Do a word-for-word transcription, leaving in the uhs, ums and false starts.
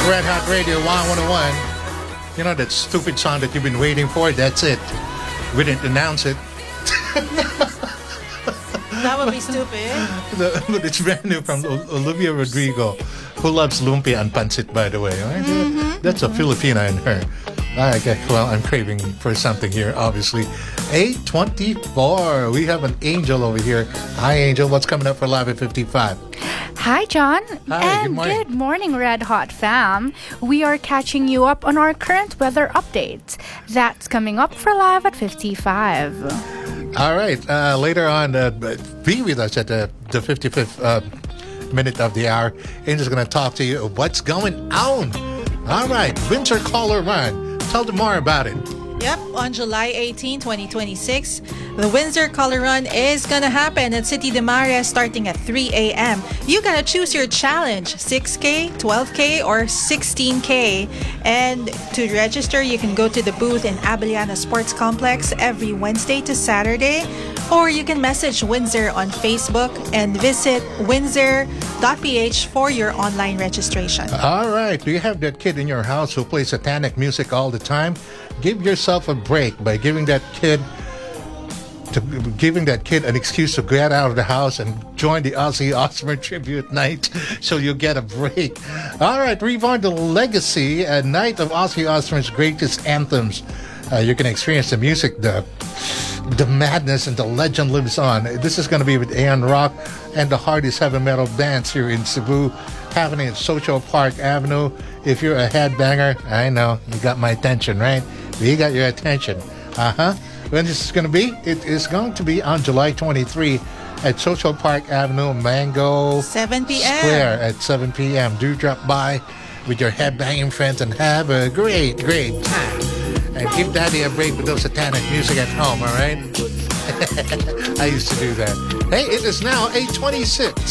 Red Hot Radio one oh one. You know that stupid song that you've been waiting for? That's it. We didn't announce it. That would be stupid. But it's brand new from Olivia Rodrigo, who loves lumpia and pancit, by the way. Right? Mm-hmm. That's a Filipina in her. Okay, well, I'm craving for something here, obviously. eight twenty-four. We have an Angel over here. Hi, Angel. What's coming up for Live at fifty-five? Hi, John. Hi, and good morning. good morning, Red Hot fam. We are catching you up on our current weather updates. That's coming up for Live at fifty-five. All right. Uh, later on, uh, be with us at the, the fifty-fifth uh, minute of the hour. Angel's going to talk to you. What's going on? All right. Winter Color Run. Tell them more about it. Yep, on July eighteenth, twenty twenty-six, the Windsor Color Run is gonna happen at City de Maria starting at three a.m. You gotta choose your challenge, six K, twelve K, or sixteen K. And to register, you can go to the booth in Abellana Sports Complex every Wednesday to Saturday, or you can message Windsor on Facebook and visit windsor dot p h for your online registration. All right. Do you have that kid in your house who plays satanic music all the time? Give yourself a break by giving that kid to giving that kid an excuse to get out of the house and join the Ozzy Osbourne tribute night, so you'll get a break. All right, reborn the legacy, a night of Ozzy Osbourne's greatest anthems. Uh, you can experience the music, the the madness, and the legend lives on. This is going to be with Aeon Rock and the Hardy's Heavy Metal Bands here in Cebu, happening at Social Park Avenue. If you're a headbanger, I know, you got my attention, right? We got your attention. Uh-huh. When this is going to be? It is going to be on July twenty-third at Social Park Avenue, Mango seven p.m. Square at seven p.m. Do drop by with your headbanging friends and have a great, great time. And give Daddy a break with those satanic music at home, all right? I used to do that. Hey, it is now eight twenty-six.